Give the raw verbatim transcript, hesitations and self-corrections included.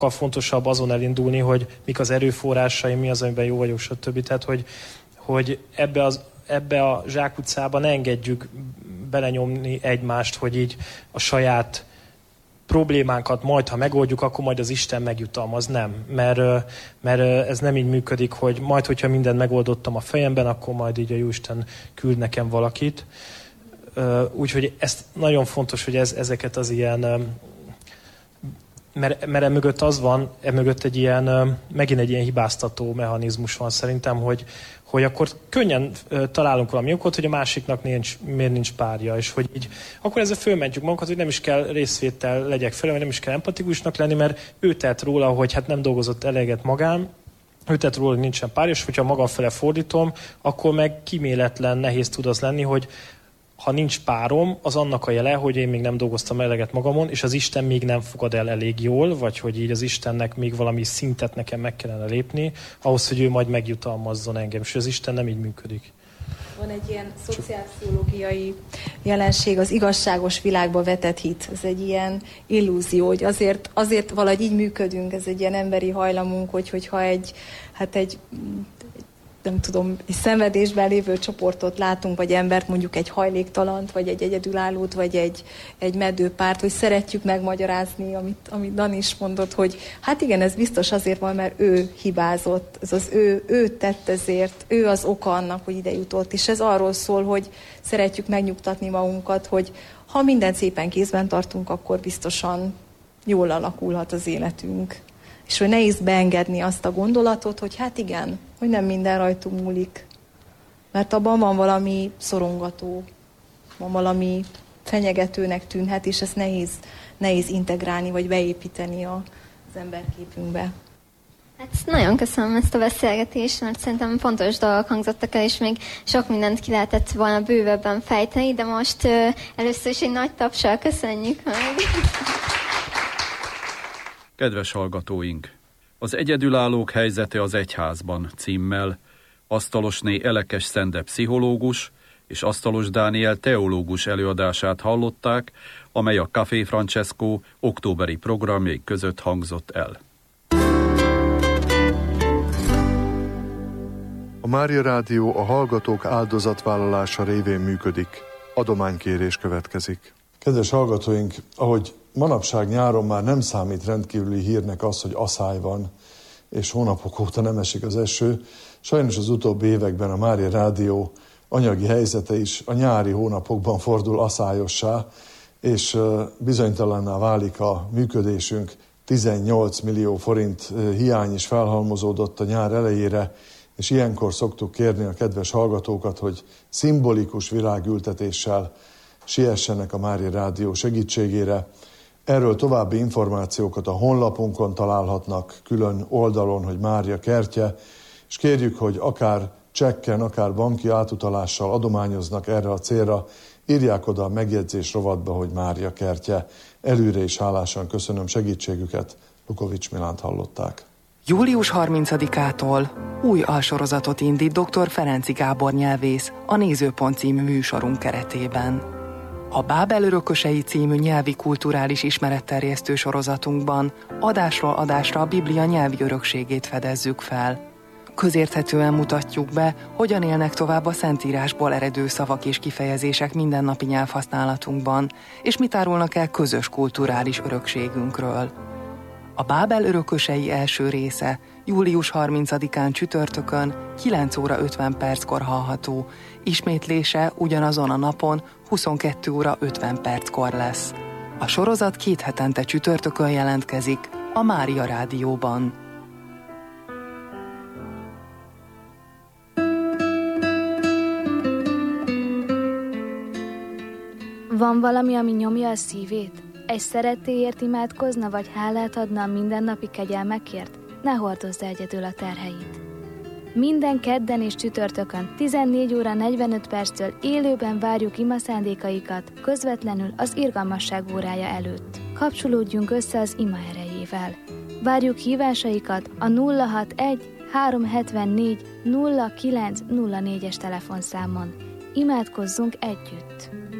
fontosabb azon elindulni, hogy mik az erőforrásaim, mi az, amiben jó vagyok, stb. Tehát, hogy, hogy ebbe, az, ebbe a zsákutcába ne engedjük belenyomni egymást, hogy így a saját problémánkat majd, ha megoldjuk, akkor majd az Isten megjutalmaz. Nem. Mert, mert ez nem így működik, hogy majd, hogyha mindent megoldottam a fejemben, akkor majd így a Jóisten küld nekem valakit. Úgyhogy ez nagyon fontos, hogy ez, ezeket az ilyen... Mert, mert emögött az van, emögött egy ilyen, megint egy ilyen hibáztató mechanizmus van szerintem, hogy, hogy akkor könnyen találunk valami okot, hogy a másiknak nincs, miért nincs párja, és hogy így, akkor ezzel fölmentjük magunkat, hogy nem is kell részvétel legyek fel, vagy nem is kell empatikusnak lenni, mert ő tett róla, hogy hát nem dolgozott eleget magán, ő tett róla, hogy nincsen párja, és hogyha magam fele fordítom, akkor meg kíméletlen, nehéz tud az lenni, hogy ha nincs párom, az annak a jele, hogy én még nem dolgoztam eleget magamon, és az Isten még nem fogad el elég jól, vagy hogy így az Istennek még valami szintet nekem meg kellene lépni, ahhoz, hogy ő majd megjutalmazzon engem. És az Isten nem így működik. Van egy ilyen szociálpszichológiai jelenség, az igazságos világba vetett hit. Ez egy ilyen illúzió, hogy azért, azért valahogy így működünk, ez egy ilyen emberi hajlamunk, hogy, hogyha egy, hát egy nem tudom, egy szenvedésben lévő csoportot látunk, vagy embert, mondjuk egy hajléktalant, vagy egy egyedülállót, vagy egy, egy meddőpárt, hogy szeretjük megmagyarázni, amit, amit Dan is mondott, hogy hát igen, ez biztos azért van, mert ő hibázott, ez az ő, ő tett ezért, ő az oka annak, hogy ide jutott, és ez arról szól, hogy szeretjük megnyugtatni magunkat, hogy ha mindent szépen kézben tartunk, akkor biztosan jól alakulhat az életünk. És hogy nehéz beengedni azt a gondolatot, hogy hát igen, hogy nem minden rajtunk múlik. Mert abban van valami szorongató, van valami fenyegetőnek tűnhet, és ezt nehéz, nehéz integrálni, vagy beépíteni a, az emberképünkbe. Hát nagyon köszönöm ezt a beszélgetést, mert szerintem fontos dolgok hangzottak el, és még sok mindent ki lehetett volna bővebben fejteni, de most uh, először is egy nagy tapssal köszönjük meg. Kedves hallgatóink! Az egyedülállók helyzete az egyházban címmel Asztalosné Elekes Szende pszichológus és Asztalos Dániel teológus előadását hallották, amely a Café Francesco októberi programjai között hangzott el. A Mária Rádió a hallgatók áldozatvállalása révén működik. Adománykérés következik. Kedves hallgatóink, ahogy manapság nyáron már nem számít rendkívüli hírnek az, hogy aszály van, és hónapok óta nem esik az eső, sajnos az utóbbi években a Mária Rádió anyagi helyzete is a nyári hónapokban fordul aszályossá, és bizonytalanná válik a működésünk. tizennyolc millió forint hiány is felhalmozódott a nyár elejére, és ilyenkor szoktuk kérni a kedves hallgatókat, hogy szimbolikus virágültetéssel siessenek a Mária Rádió segítségére. Erről további információkat a honlapunkon találhatnak, külön oldalon, hogy Mária kertje, és kérjük, hogy akár csekken, akár banki átutalással adományoznak erre a célra, írják oda a megjegyzés rovatba, hogy Mária kertje. Előre is hálásan köszönöm segítségüket. Lukovics Milánt hallották. július harmincadikától új alsorozatot indít dr. Ferenczy Gábor nyelvész a Nézőpont című műsorunk keretében. A Bábel örökösei című nyelvi kulturális ismeretterjesztő sorozatunkban adásról adásra a Biblia nyelvi örökségét fedezzük fel. Közérthetően mutatjuk be, hogyan élnek tovább a Szentírásból eredő szavak és kifejezések mindennapi nyelvhasználatunkban, és mit árulnak el közös kulturális örökségünkről. A Bábel örökösei első része július harmincadikán csütörtökön kilenc óra ötven perckor hallható, ismétlése ugyanazon a napon huszonkettő óra ötven perckor lesz. A sorozat két hetente csütörtökön jelentkezik a Mária Rádióban. Van valami, ami nyomja a szívét? Egy szerettéért imádkozna, vagy hálát adna a mindennapi kegyelmekért? Ne hordozz egyedül a terheit. Minden kedden és csütörtökön tizennégy óra negyvenöt perctől élőben várjuk ima szándékaikat közvetlenül az irgalmasság órája előtt. Kapcsolódjunk össze az ima erejével. Várjuk hívásaikat a nulla hatvanegy háromszázhetvennégy nulla kilenc nulla négyes telefonszámon. Imádkozzunk együtt!